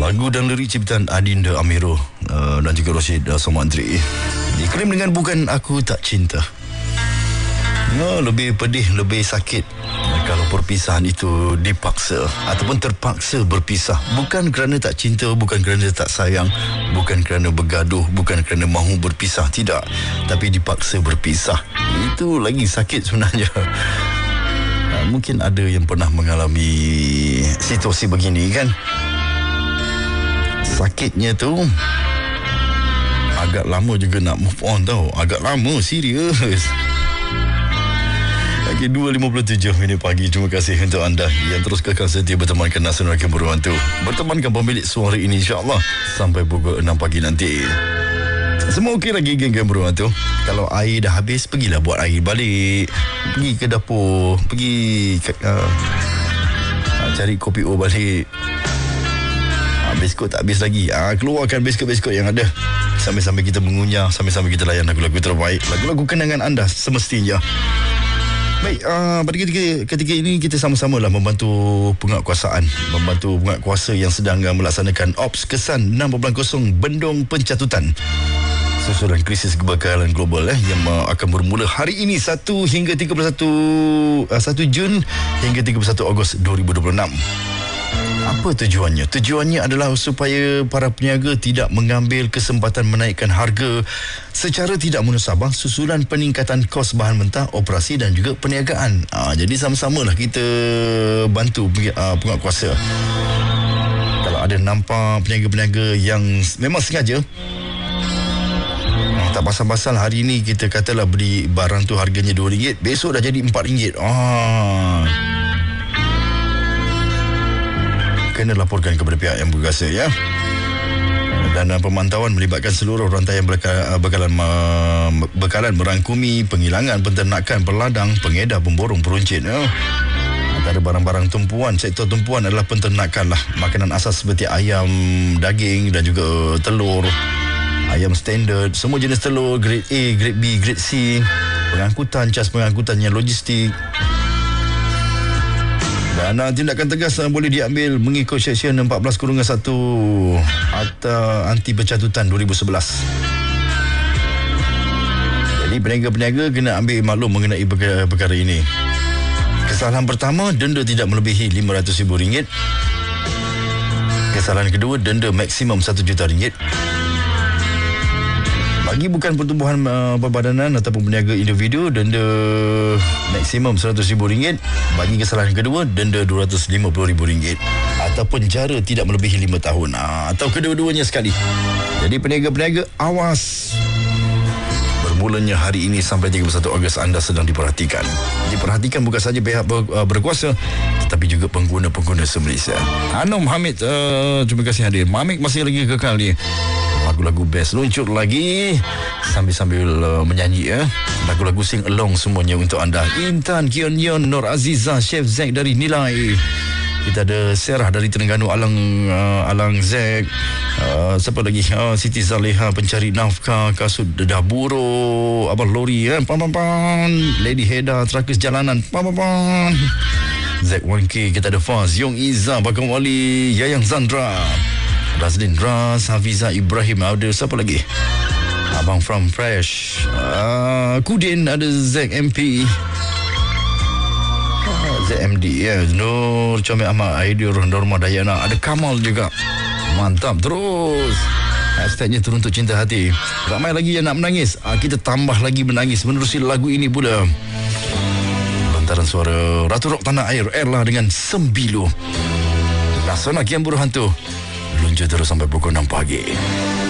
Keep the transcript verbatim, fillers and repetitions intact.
Lagu dan lirik ciptaan Adinda Amirul uh, dan juga Rashid uh, Somandri. Diklaim dengan Bukan Aku Tak Cinta. No, lebih pedih, lebih sakit kalau perpisahan itu dipaksa ataupun terpaksa berpisah. Bukan kerana tak cinta, bukan kerana tak sayang, bukan kerana bergaduh, bukan kerana mahu berpisah, tidak. Tapi dipaksa berpisah. Itu lagi sakit sebenarnya. Mungkin ada yang pernah mengalami situasi begini kan. Sakitnya tu agak lama juga nak move on tau. Agak lama, serius. Lagi dua lima puluh tujuh minit pagi. Terima kasih untuk anda yang terus kekal setia bertemankan Nasional Kemburuan tu. Bertemankan pemilik suara ini insya-Allah sampai pukul enam pagi nanti. Semua okey lagi geng Kemburuan tu. Kalau air dah habis, pergilah buat air balik. Pergi ke dapur, pergi uh, cari kopi O balik. uh, Biskut tak habis lagi, uh, keluarkan biskut-biskut yang ada. Sambil-sambil kita mengunyah, sambil-sambil kita layan lagu-lagu terbaik, lagu-lagu kenangan anda semestinya. Baik, uh, pada ketika, ketika ini kita sama-samalah membantu penguatkuasaan, membantu penguatkuasa yang sedang uh, melaksanakan Ops Kesan enam kosong Bendung Pencatutan susulan krisis kebakaran global eh, yang uh, akan bermula hari ini satu hingga tiga puluh satu uh, satu Jun hingga tiga puluh satu Ogos dua ribu dua puluh enam. Apa tujuannya? Tujuannya adalah supaya para peniaga tidak mengambil kesempatan menaikkan harga secara tidak munasabah susulan peningkatan kos bahan mentah, operasi dan juga perniagaan. Ha, jadi sama-samalah kita bantu uh, penguatkuasa. Kalau ada nampak peniaga-peniaga yang memang sengaja tak pasal-pasal hari ini kita katalah beli barang tu harganya dua ringgit, besok dah jadi empat ringgit. Ah. Kena laporkan kepada pihak yang berkuasa ya. Dan uh, pemantauan melibatkan seluruh rantaian berka, uh, bekalan uh, bekalan merangkumi penghilangan penternakan, peladang, pengedar, pemborong, peruncit ya. Antara barang-barang tumpuan, sektor tumpuan adalah penternakan lah. Makanan asas seperti ayam, daging dan juga telur, ayam standard, semua jenis telur, grade A, grade B, grade C, pengangkutan, cas pengangkutannya, logistik. Dan uh, tindakan tegas uh, boleh diambil mengikut Seksyen empat belas kurungan satu Akta Anti Pencatutan dua ribu sebelas. Jadi peniaga-peniaga kena ambil maklum mengenai perkara, perkara ini. Kesalahan pertama, denda tidak melebihi lima ratus ribu ringgit. Kesalahan kedua, denda maksimum satu juta ringgit. Bagi bukan pertubuhan uh, perbadanan ataupun peniaga individu, denda maksimum seratus ribu ringgit. Bagi kesalahan kedua, denda dua ratus lima puluh ribu ringgit ataupun penjara tidak melebihi lima tahun, uh, atau kedua-duanya sekali. Jadi peniaga-peniaga, awas. Bermulanya hari ini sampai tiga puluh satu Ogos anda sedang diperhatikan. Diperhatikan bukan saja pihak ber, uh, berkuasa, tetapi juga pengguna-pengguna se-Malaysia. Anom Hamid, uh, terima kasih hadir. Mamik masih lagi kekal ni. Lagu-lagu best luncur lagi sambil-sambil uh, menyanyi ya. Lagu-lagu sing along semuanya untuk anda. Intan, Kion Yon, Nur Aziza, Chef Zack dari Nilai. Kita ada Serah dari Terengganu, Alang uh, Alang Zack. Uh, siapa lagi? Uh, Siti Zaleha, pencari nafkah, Kasut Dedah Buro, Abang Lori ya. Pam pam pam. Lady Heda, Trakus Jalanan. Pam pam pam. Zack satu K, kita ada Faz, Yong Iza, Bakang Wali, Yayang Zandra, Razlin Ras, Hafiza Ibrahim, ada siapa lagi? Abang From Fresh, uh, Kudin, ada Zack M P, uh, Z M D ya, yeah. Nur Comel Ahmad, Aidir Norma Dayana, ada Kamal juga. Mantap terus. Hashtagnya turun untuk cinta hati. Ramai lagi yang nak menangis, uh, kita tambah lagi menangis menerusi lagu ini pula. Lantaran suara Ratu Rock Tanah Air, Erla dengan Sembilu. Nasional Kemburuan tu luncur terus sampai pukul enam pagi.